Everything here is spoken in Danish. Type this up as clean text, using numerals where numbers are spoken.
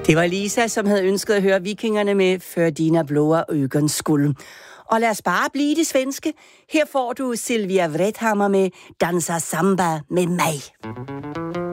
Det var Lisa, som havde ønsket at høre Vikingerne med För dina blåa ögons skull. Og lad os bare blive det svenske. Her får du Sylvia Vrethammar med Dansa samba med mig.